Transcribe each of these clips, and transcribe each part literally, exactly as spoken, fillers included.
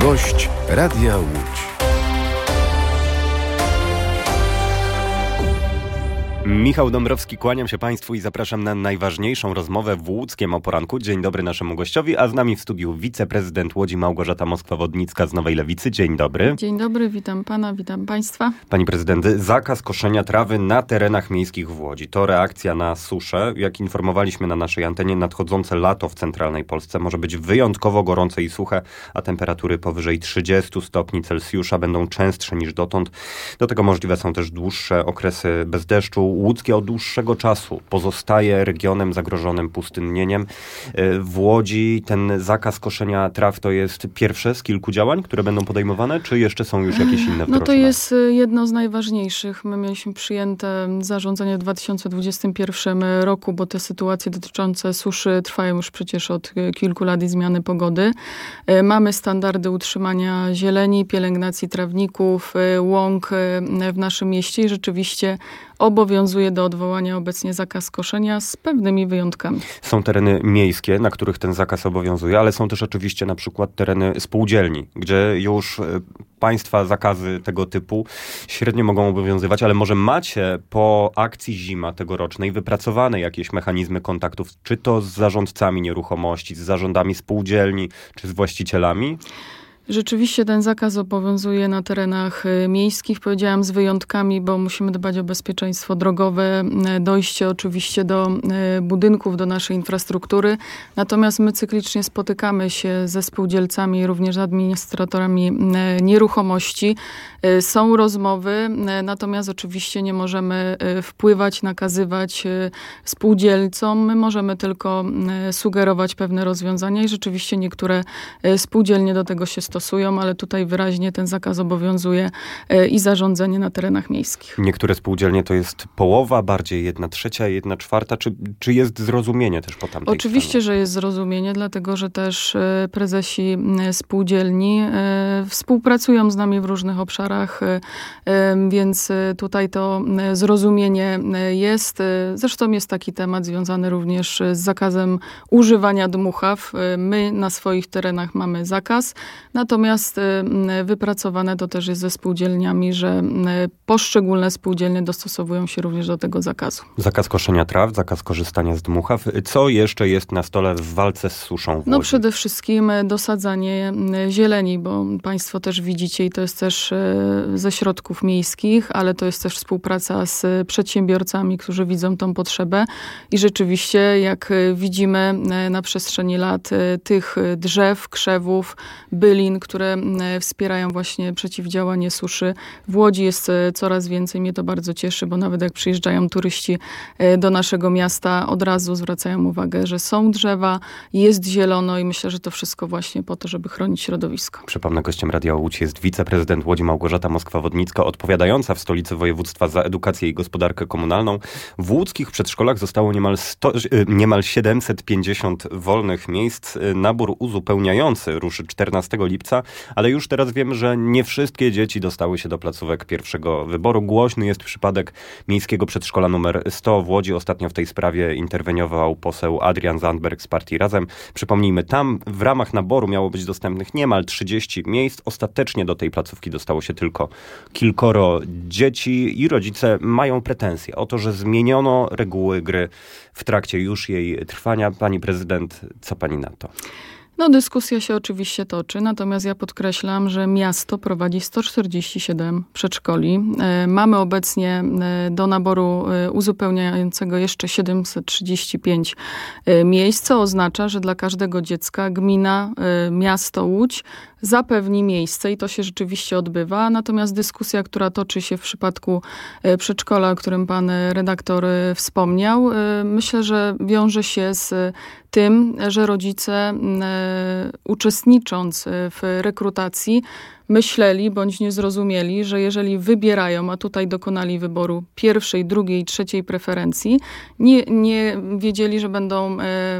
Gość Radia Łódź. Michał Dąbrowski, kłaniam się Państwu i zapraszam na najważniejszą rozmowę w Łódzkiem o poranku. Dzień dobry naszemu gościowi, a z nami w studiu wiceprezydent Łodzi Małgorzata Moskwa-Wodnicka z Nowej Lewicy. Dzień dobry. Dzień dobry, witam Pana, witam Państwa. Pani prezydent, zakaz koszenia trawy na terenach miejskich w Łodzi. To reakcja na suszę. Jak informowaliśmy na naszej antenie, nadchodzące lato w centralnej Polsce może być wyjątkowo gorące i suche, a temperatury powyżej trzydziestu stopni Celsjusza będą częstsze niż dotąd. Do tego możliwe są też dłuższe okresy bez deszczu. Łódzkie od dłuższego czasu pozostaje regionem zagrożonym pustynnieniem. W Łodzi ten zakaz koszenia traw to jest pierwsze z kilku działań, które będą podejmowane, czy jeszcze są już jakieś inne wdrożone? No to jest jedno z najważniejszych. My mieliśmy przyjęte zarządzenie w dwa tysiące dwudziestym pierwszym roku, bo te sytuacje dotyczące suszy trwają już przecież od kilku lat i zmiany pogody. Mamy standardy utrzymania zieleni, pielęgnacji trawników, łąk w naszym mieście i rzeczywiście obowiązuje do odwołania obecnie zakaz koszenia z pewnymi wyjątkami. Są tereny miejskie, na których ten zakaz obowiązuje, ale są też oczywiście na przykład tereny spółdzielni, gdzie już państwa zakazy tego typu średnio mogą obowiązywać, ale może macie po akcji zima tegorocznej wypracowane jakieś mechanizmy kontaktów, czy to z zarządcami nieruchomości, z zarządami spółdzielni, czy z właścicielami? Rzeczywiście ten zakaz obowiązuje na terenach miejskich, powiedziałam z wyjątkami, bo musimy dbać o bezpieczeństwo drogowe, dojście oczywiście do budynków, do naszej infrastruktury. Natomiast my cyklicznie spotykamy się ze spółdzielcami, również z administratorami nieruchomości. Są rozmowy, natomiast oczywiście nie możemy wpływać, nakazywać spółdzielcom. My możemy tylko sugerować pewne rozwiązania i rzeczywiście niektóre spółdzielnie do tego się stosują. stosują, ale tutaj wyraźnie ten zakaz obowiązuje i zarządzanie na terenach miejskich. Niektóre spółdzielnie to jest połowa, bardziej jedna trzecia, jedna czwarta. Czy, czy jest zrozumienie też po tamtej Oczywiście, stronie? że jest zrozumienie, dlatego że też prezesi spółdzielni współpracują z nami w różnych obszarach, więc tutaj to zrozumienie jest. Zresztą jest taki temat związany również z zakazem używania dmuchaw. My na swoich terenach mamy zakaz, natomiast wypracowane to też jest ze spółdzielniami, że poszczególne spółdzielnie dostosowują się również do tego zakazu. Zakaz koszenia traw, zakaz korzystania z dmuchaw. Co jeszcze jest na stole w walce z suszą w Łodzi? No przede wszystkim dosadzanie zieleni, bo państwo też widzicie i to jest też ze środków miejskich, ale to jest też współpraca z przedsiębiorcami, którzy widzą tą potrzebę i rzeczywiście jak widzimy na przestrzeni lat tych drzew, krzewów, bylin, które wspierają właśnie przeciwdziałanie suszy. W Łodzi jest coraz więcej, mnie to bardzo cieszy, bo nawet jak przyjeżdżają turyści do naszego miasta, od razu zwracają uwagę, że są drzewa, jest zielono i myślę, że to wszystko właśnie po to, żeby chronić środowisko. Przypomnę, gościem Radia Łódź jest wiceprezydent Łodzi Małgorzata Moskwa-Wodnicka, odpowiadająca w stolicy województwa za edukację i gospodarkę komunalną. W łódzkich przedszkolach zostało niemal, sto, niemal siedemset pięćdziesiąt wolnych miejsc. Nabór uzupełniający ruszy czternastego lipca, ale już teraz wiemy, że nie wszystkie dzieci dostały się do placówek pierwszego wyboru. Głośny jest przypadek miejskiego przedszkola numer sto w Łodzi. Ostatnio w tej sprawie interweniował poseł Adrian Zandberg z partii Razem. Przypomnijmy, tam w ramach naboru miało być dostępnych niemal trzydzieści miejsc. Ostatecznie do tej placówki dostało się tylko kilkoro dzieci i rodzice mają pretensje o to, że zmieniono reguły gry w trakcie już jej trwania. Pani prezydent, co pani na to? No dyskusja się oczywiście toczy, natomiast ja podkreślam, że miasto prowadzi sto czterdzieści siedem przedszkoli. Mamy obecnie do naboru uzupełniającego jeszcze siedemset trzydzieści pięć miejsc, co oznacza, że dla każdego dziecka gmina, miasto Łódź zapewni miejsce i to się rzeczywiście odbywa. Natomiast dyskusja, która toczy się w przypadku przedszkola, o którym pan redaktor wspomniał, myślę, że wiąże się z tym, że rodzice uczestnicząc w rekrutacji myśleli bądź nie zrozumieli, że jeżeli wybierają, a tutaj dokonali wyboru pierwszej, drugiej, trzeciej preferencji, nie, nie wiedzieli, że będą,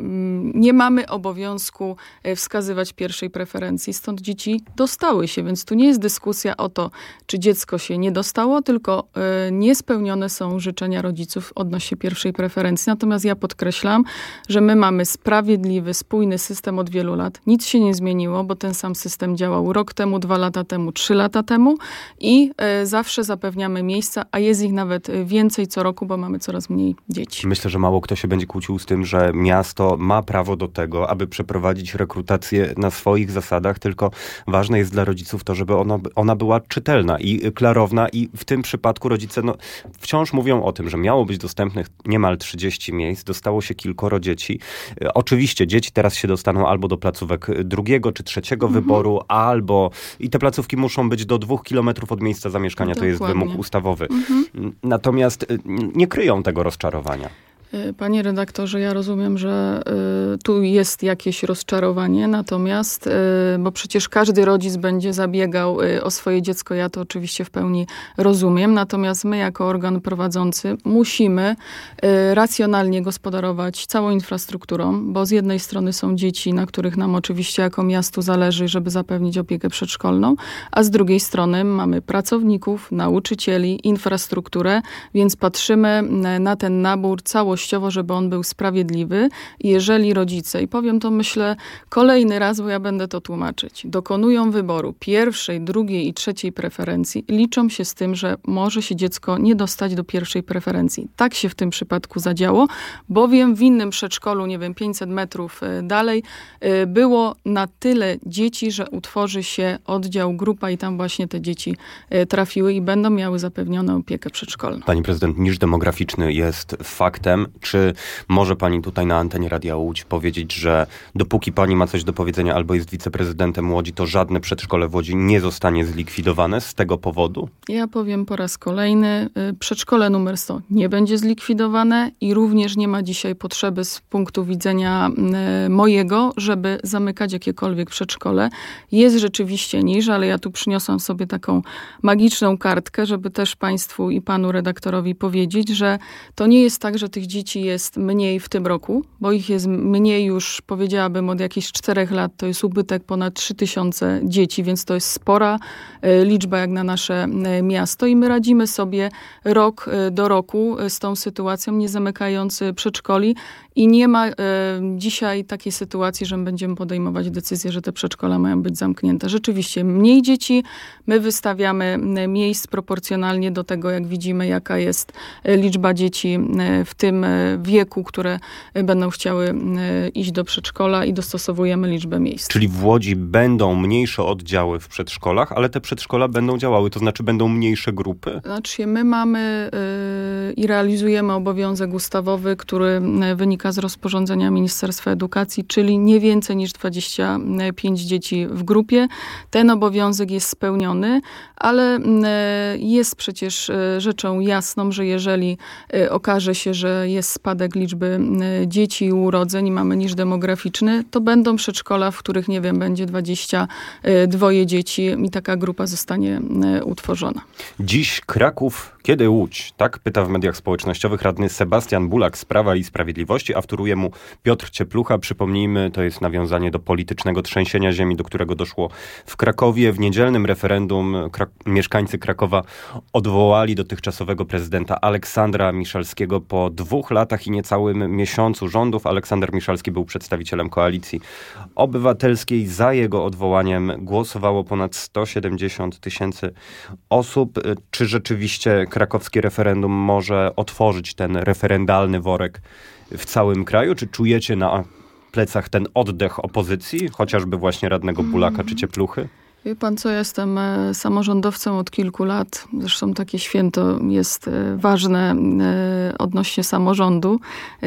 nie mamy obowiązku wskazywać pierwszej preferencji. Stąd dzieci dostały się, więc tu nie jest dyskusja o to, czy dziecko się nie dostało, tylko niespełnione są życzenia rodziców odnośnie pierwszej preferencji. Natomiast ja podkreślam, że my mamy sprawiedliwy, spójny system od wielu lat. Nic się nie zmieniło, bo ten sam system działał rok temu, dwa lata temu, trzy lata temu i y, zawsze zapewniamy miejsca, a jest ich nawet więcej co roku, bo mamy coraz mniej dzieci. Myślę, że mało kto się będzie kłócił z tym, że miasto ma prawo do tego, aby przeprowadzić rekrutację na swoich zasadach, tylko ważne jest dla rodziców to, żeby ona, ona była czytelna i klarowna i w tym przypadku rodzice no, wciąż mówią o tym, że miało być dostępnych niemal trzydzieści miejsc, dostało się kilkoro dzieci. Oczywiście dzieci teraz się dostaną albo do placówek drugiego czy trzeciego mhm. wyboru, albo i te placówki muszą być do dwóch kilometrów od miejsca zamieszkania, to jest wymóg ustawowy. Mhm. Natomiast nie kryją tego rozczarowania. Panie redaktorze, ja rozumiem, że y, tu jest jakieś rozczarowanie, natomiast, y, bo przecież każdy rodzic będzie zabiegał y, o swoje dziecko, ja to oczywiście w pełni rozumiem, natomiast my jako organ prowadzący musimy y, racjonalnie gospodarować całą infrastrukturą, bo z jednej strony są dzieci, na których nam oczywiście jako miastu zależy, żeby zapewnić opiekę przedszkolną, a z drugiej strony mamy pracowników, nauczycieli, infrastrukturę, więc patrzymy na ten nabór całościowo, żeby on był sprawiedliwy. I jeżeli rodzice, i powiem to myślę kolejny raz, bo ja będę to tłumaczyć, dokonują wyboru pierwszej, drugiej i trzeciej preferencji, liczą się z tym, że może się dziecko nie dostać do pierwszej preferencji. Tak się w tym przypadku zadziało, bowiem w innym przedszkolu, nie wiem, pięćset metrów dalej, było na tyle dzieci, że utworzy się oddział, grupa i tam właśnie te dzieci trafiły i będą miały zapewnioną opiekę przedszkolną. Pani prezydent, niż demograficzny jest faktem. Czy może pani tutaj na antenie Radia Łódź powiedzieć, że dopóki pani ma coś do powiedzenia albo jest wiceprezydentem Łodzi, to żadne przedszkole w Łodzi nie zostanie zlikwidowane z tego powodu? Ja powiem po raz kolejny, przedszkole numer sto nie będzie zlikwidowane i również nie ma dzisiaj potrzeby z punktu widzenia mojego, żeby zamykać jakiekolwiek przedszkole. Jest rzeczywiście niż, ale ja tu przyniosłam sobie taką magiczną kartkę, żeby też państwu i panu redaktorowi powiedzieć, że to nie jest tak, że tych dzieci jest mniej w tym roku, bo ich jest mniej już, powiedziałabym, od jakichś czterech lat. To jest ubytek ponad trzy tysiące dzieci, więc to jest spora e, liczba jak na nasze e, miasto i my radzimy sobie rok e, do roku z tą sytuacją, nie zamykając przedszkoli i nie ma e, dzisiaj takiej sytuacji, że będziemy podejmować decyzję, że te przedszkola mają być zamknięte. Rzeczywiście mniej dzieci, my wystawiamy miejsc proporcjonalnie do tego, jak widzimy, jaka jest liczba dzieci w tym wieku, które będą chciały iść do przedszkola i dostosowujemy liczbę miejsc. Czyli w Łodzi będą mniejsze oddziały w przedszkolach, ale te przedszkola będą działały, to znaczy będą mniejsze grupy? Znaczy my mamy yy, i realizujemy obowiązek ustawowy, który wynika z rozporządzenia Ministerstwa Edukacji, czyli nie więcej niż dwadzieścia pięć dzieci w grupie. Ten obowiązek jest spełniony, ale yy, jest przecież yy, rzeczą jasną, że jeżeli yy, okaże się, że jest spadek liczby dzieci i urodzeń i mamy niż demograficzny, to będą przedszkola, w których, nie wiem, będzie dwadzieścia dwoje dzieci i taka grupa zostanie utworzona. Dziś Kraków, kiedy Łódź? Tak pyta w mediach społecznościowych radny Sebastian Bulak z Prawa i Sprawiedliwości, a wtóruje mu Piotr Cieplucha. Przypomnijmy, to jest nawiązanie do politycznego trzęsienia ziemi, do którego doszło w Krakowie. W niedzielnym referendum Krak- mieszkańcy Krakowa odwołali dotychczasowego prezydenta Aleksandra Miszalskiego po dwóch latach i niecałym miesiącu rządów. Aleksander Miszalski był przedstawicielem Koalicji Obywatelskiej. Za jego odwołaniem głosowało ponad sto siedemdziesiąt tysięcy osób. Czy rzeczywiście krakowskie referendum może otworzyć ten referendalny worek w całym kraju? Czy czujecie na plecach ten oddech opozycji, chociażby właśnie radnego Bulaka czy Ciepluchy? Wie pan co, ja jestem samorządowcem od kilku lat. Zresztą takie święto jest ważne odnośnie samorządu,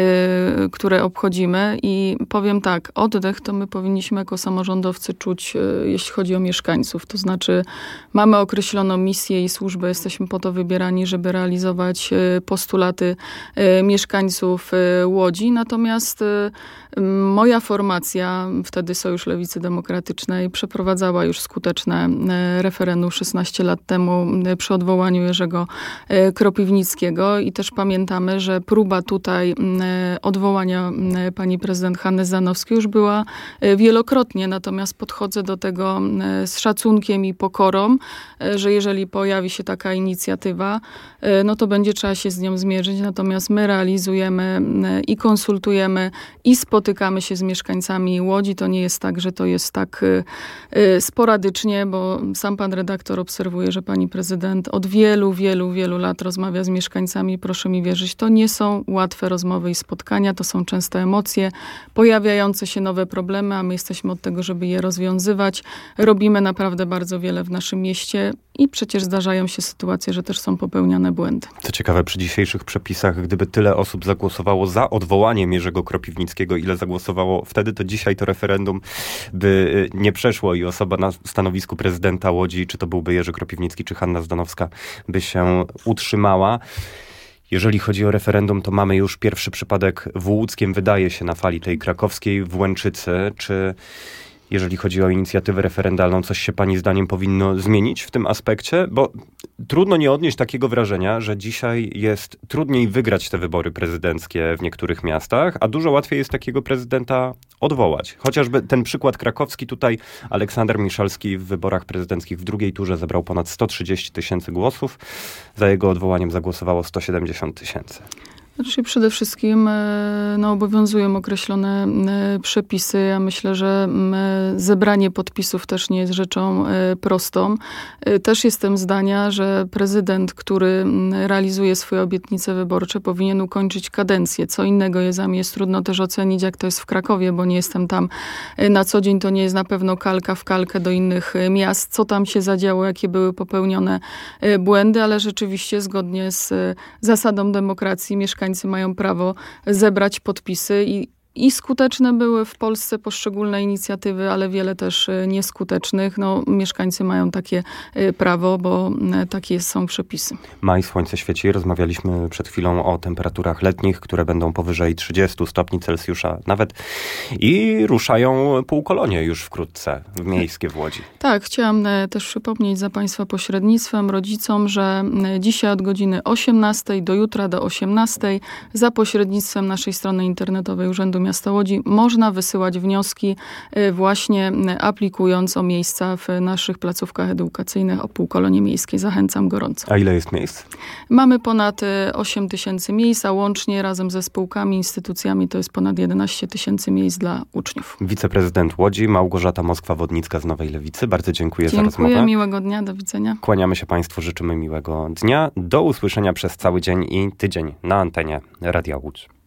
które obchodzimy. I powiem tak, oddech to my powinniśmy jako samorządowcy czuć, jeśli chodzi o mieszkańców. To znaczy mamy określoną misję i służbę, jesteśmy po to wybierani, żeby realizować postulaty mieszkańców Łodzi. Natomiast Moja formacja, wtedy Sojusz Lewicy Demokratycznej, przeprowadzała już skuteczne referendum szesnaście lat temu przy odwołaniu Jerzego Kropiwnickiego i też pamiętamy, że próba tutaj odwołania pani prezydent Hanny Zdanowskiej już była wielokrotnie, natomiast podchodzę do tego z szacunkiem i pokorą, że jeżeli pojawi się taka inicjatywa, no to będzie trzeba się z nią zmierzyć, natomiast my realizujemy i konsultujemy i spotykamy się z mieszkańcami Łodzi. To nie jest tak, że to jest tak sporadycznie, bo sam pan redaktor obserwuje, że pani prezydent od wielu, wielu, wielu lat rozmawia z mieszkańcami. Proszę mi wierzyć, to nie są łatwe rozmowy i spotkania, to są często emocje, pojawiające się nowe problemy, a my jesteśmy od tego, żeby je rozwiązywać. Robimy naprawdę bardzo wiele w naszym mieście i przecież zdarzają się sytuacje, że też są popełniane błędy. Co ciekawe, przy dzisiejszych przepisach, gdyby tyle osób zagłosowało za odwołaniem Jerzego Kropiwnickiego, ile zagłosowało wtedy, to dzisiaj to referendum by nie przeszło i osoba na stanowisku prezydenta Łodzi, czy to byłby Jerzy Kropiwnicki, czy Hanna Zdanowska, by się utrzymała. Jeżeli chodzi o referendum, to mamy już pierwszy przypadek w Łódzkiem, wydaje się, na fali tej krakowskiej w Łęczycy. Czy jeżeli chodzi o inicjatywę referendalną, coś się pani zdaniem powinno zmienić w tym aspekcie? Bo trudno nie odnieść takiego wrażenia, że dzisiaj jest trudniej wygrać te wybory prezydenckie w niektórych miastach, a dużo łatwiej jest takiego prezydenta odwołać. Chociażby ten przykład krakowski tutaj, Aleksander Miszalski w wyborach prezydenckich w drugiej turze zebrał ponad sto trzydzieści tysięcy głosów. Za jego odwołaniem zagłosowało sto siedemdziesiąt tysięcy. Znaczy przede wszystkim no, obowiązują określone przepisy. Ja myślę, że zebranie podpisów też nie jest rzeczą prostą. Też jestem zdania, że prezydent, który realizuje swoje obietnice wyborcze, powinien ukończyć kadencję. Co innego jest, a mi jest trudno też ocenić, jak to jest w Krakowie, bo nie jestem tam na co dzień. To nie jest na pewno kalka w kalkę do innych miast. Co tam się zadziało, jakie były popełnione błędy, ale rzeczywiście zgodnie z zasadą demokracji mieszkańcy mają prawo zebrać podpisy i I skuteczne były w Polsce poszczególne inicjatywy, ale wiele też nieskutecznych. No, mieszkańcy mają takie prawo, bo takie są przepisy. Maj, słońce świeci. Rozmawialiśmy przed chwilą o temperaturach letnich, które będą powyżej trzydziestu stopni Celsjusza nawet. I ruszają półkolonie już wkrótce w miejskie w Łodzi. Tak, chciałam też przypomnieć za państwa pośrednictwem rodzicom, że dzisiaj od godziny osiemnastej do jutra do osiemnastej za pośrednictwem naszej strony internetowej Urzędu Miasta Łodzi można wysyłać wnioski właśnie aplikując o miejsca w naszych placówkach edukacyjnych o półkolonie miejskiej. Zachęcam gorąco. A ile jest miejsc? Mamy ponad osiem tysięcy miejsc, a łącznie razem ze spółkami, instytucjami to jest ponad jedenaście tysięcy miejsc dla uczniów. Wiceprezydent Łodzi Małgorzata Moskwa-Wodnicka z Nowej Lewicy. Bardzo dziękuję, dziękuję za rozmowę. Dziękuję, miłego dnia, do widzenia. Kłaniamy się państwu, życzymy miłego dnia. Do usłyszenia przez cały dzień i tydzień na antenie Radia Łódź.